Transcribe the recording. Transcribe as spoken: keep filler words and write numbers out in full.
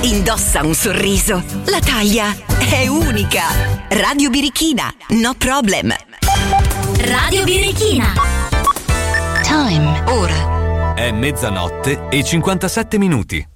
indossa un sorriso, la taglia è unica. Radio Birichina, no problem. Radio Birichina. Time, ora. È mezzanotte e cinquantasette minuti.